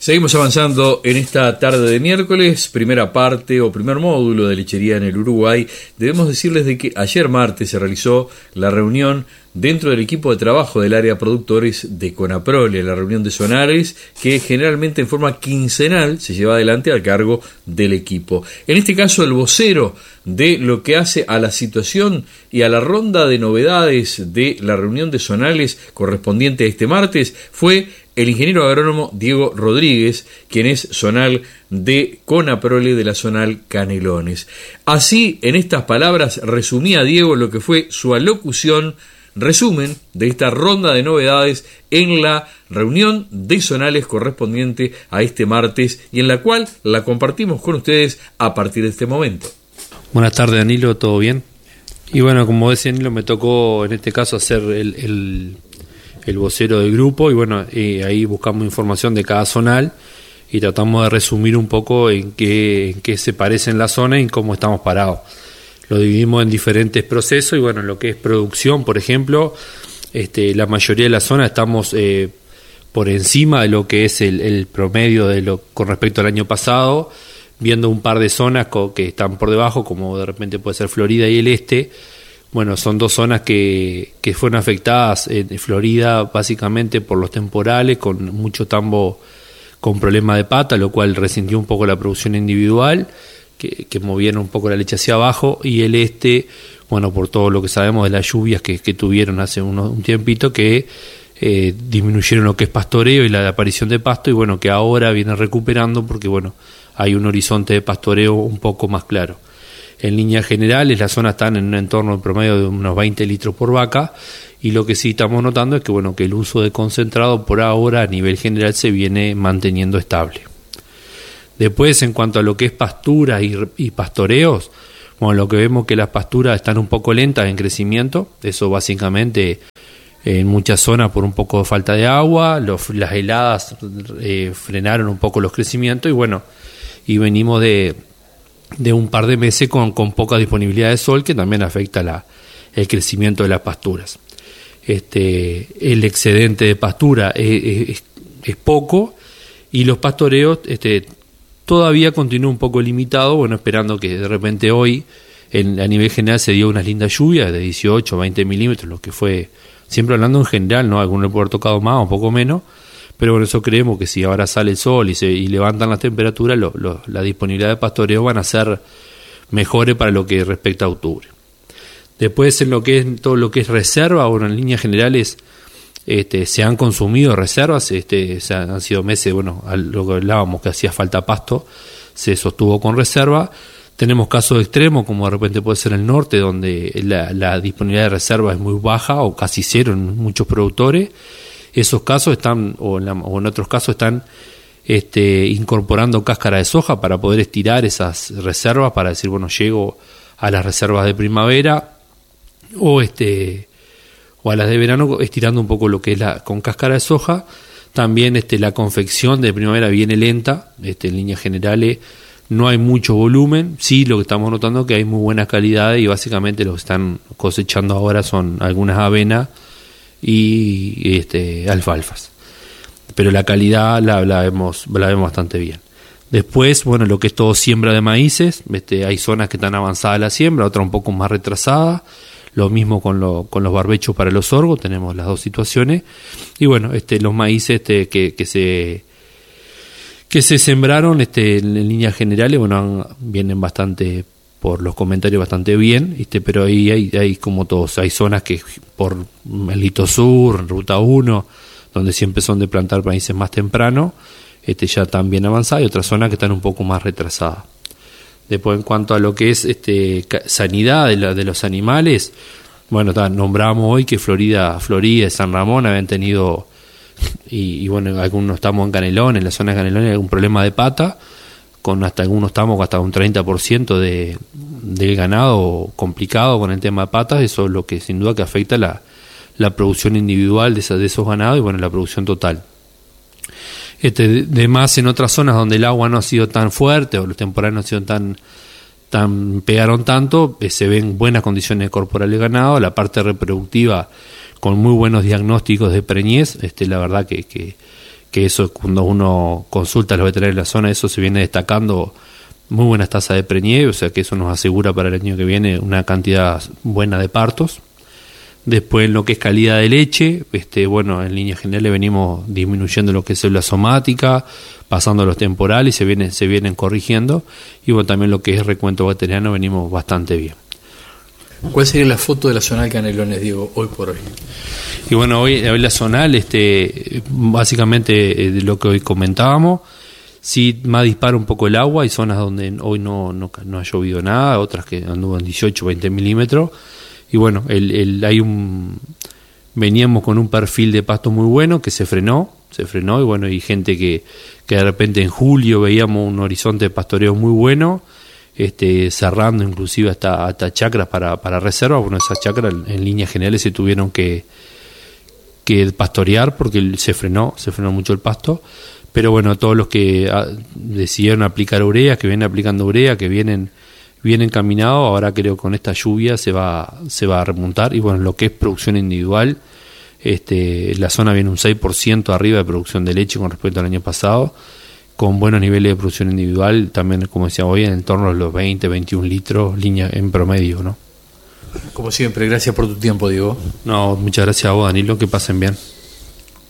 Seguimos avanzando en esta tarde de miércoles, primera parte o primer módulo de lechería en el Uruguay. Debemos decirles de que ayer martes se realizó la reunión dentro del equipo de trabajo del área productores de Conaprole, la reunión de zonales que generalmente en forma quincenal se lleva adelante al cargo del equipo. En este caso el vocero de lo que hace a la situación y a la ronda de novedades de la reunión de zonales correspondiente a este martes fue el ingeniero agrónomo Diego Rodríguez, quien es zonal de Conaprole de la zonal Canelones. Así, en estas palabras, resumía Diego lo que fue su alocución, resumen de esta ronda de novedades en la reunión de zonales correspondiente a este martes y en la cual la compartimos con ustedes a partir de este momento. Buenas tardes, Danilo, ¿todo bien? Y bueno, como decía Danilo, me tocó en este caso hacer el vocero del grupo y bueno, ahí buscamos información de cada zonal y tratamos de resumir un poco en qué se parecen las zonas y en cómo estamos parados. Lo dividimos en diferentes procesos y bueno, en lo que es producción, por ejemplo, la mayoría de las zonas estamos por encima de lo que es el promedio con respecto al año pasado, viendo un par de zonas que están por debajo, como de repente puede ser Florida y el este. Bueno, son dos zonas que fueron afectadas en Florida básicamente por los temporales, con mucho tambo con problema de pata, lo cual resintió un poco la producción individual, que movieron un poco la leche hacia abajo, y el este, bueno, por todo lo que sabemos de las lluvias que tuvieron hace un tiempito, que disminuyeron lo que es pastoreo y la aparición de pasto, y bueno, que ahora viene recuperando porque bueno, hay un horizonte de pastoreo un poco más claro. En líneas generales, las zonas están en un entorno en promedio de unos 20 litros por vaca, y lo que sí estamos notando es que bueno, que el uso de concentrado por ahora a nivel general se viene manteniendo estable. Después, en cuanto a lo que es pasturas y pastoreos, bueno, lo que vemos que las pasturas están un poco lentas en crecimiento, eso básicamente en muchas zonas por un poco de falta de agua, las heladas frenaron un poco los crecimientos y bueno, y venimos de un par de meses con poca disponibilidad de sol, que también afecta el crecimiento de las pasturas. El excedente de pastura es poco y los pastoreos todavía continúa un poco limitado, bueno, esperando que de repente hoy a nivel general se dio unas lindas lluvias de 18 o 20 milímetros, lo que fue, siempre hablando en general, ¿no? Algunos pueden haber tocado más o un poco menos, pero bueno, eso creemos que si ahora sale el sol y levantan las temperaturas, la disponibilidad de pastoreo van a ser mejores para lo que respecta a octubre. Después, en lo que es todo lo que es reserva, bueno, en líneas generales se han consumido reservas, han sido meses, bueno, lo que hablábamos que hacía falta pasto, se sostuvo con reserva. Tenemos casos extremos, como de repente puede ser el norte, donde la disponibilidad de reserva es muy baja o casi cero en muchos productores. Esos casos están, o en otros casos están incorporando cáscara de soja para poder estirar esas reservas, para decir, bueno, llego a las reservas de primavera o a las de verano, estirando un poco lo que es con cáscara de soja. También la confección de primavera viene lenta, en líneas generales no hay mucho volumen. Sí, lo que estamos notando es que hay muy buena calidad y básicamente lo que están cosechando ahora son algunas avenas y alfalfas, pero la calidad la vemos bastante bien. Después, bueno, lo que es todo siembra de maíces, hay zonas que están avanzadas la siembra, otras un poco más retrasadas. Lo mismo con los barbechos para los sorgos, tenemos las dos situaciones. Y bueno, los maíces que se sembraron en líneas generales, bueno, vienen bastante, por los comentarios, bastante bien, pero ahí hay como todos, hay zonas que por el Lito Sur, Ruta 1, donde siempre son de plantar maíces más temprano, ya están bien avanzadas, y otras zonas que están un poco más retrasadas. Después, en cuanto a lo que es sanidad de los animales, bueno, nombramos hoy que Florida y San Ramón habían tenido, y bueno, algunos estamos en Canelones, en la zona de Canelones hay algún problema de pata, con algunos estamos hasta un 30% del ganado complicado con el tema de patas. Eso es lo que sin duda que afecta la producción individual de esos ganados y bueno, la producción total. De más en otras zonas donde el agua no ha sido tan fuerte o los temporales no han sido pegaron tanto, se ven buenas condiciones corporales del ganado, la parte reproductiva con muy buenos diagnósticos de preñez, la verdad que que eso cuando uno consulta a los veterinarios de la zona, eso se viene destacando, muy buenas tasas de preñez, o sea que eso nos asegura para el año que viene una cantidad buena de partos. Después, en lo que es calidad de leche, bueno, en líneas generales venimos disminuyendo lo que es célula somática, pasando los temporales, se vienen corrigiendo, y bueno, también lo que es recuento bacteriano venimos bastante bien. ¿Cuál sería la foto de la zonal Canelones, Diego, hoy por hoy? Y bueno, hoy la zonal, básicamente lo que hoy comentábamos, sí más dispara un poco el agua, hay zonas donde hoy no ha llovido nada, otras que anduvo en 18, 20 milímetros, y bueno, veníamos con un perfil de pasto muy bueno que se frenó, y bueno, hay gente que de repente en julio veíamos un horizonte de pastoreo muy bueno, cerrando inclusive hasta chacras para reserva. Bueno, esas chacras en líneas generales se tuvieron que pastorear porque se frenó mucho el pasto, pero bueno, todos los que decidieron aplicar urea, que vienen aplicando urea, que vienen caminados, ahora creo que con esta lluvia se va a remontar. Y bueno, lo que es producción individual, la zona viene un 6% arriba de producción de leche con respecto al año pasado, con buenos niveles de producción individual, también como decía hoy, en torno a los 20, 21 litros línea en promedio, ¿no? Como siempre, gracias por tu tiempo, Diego. No, muchas gracias a vos, Danilo, que pasen bien.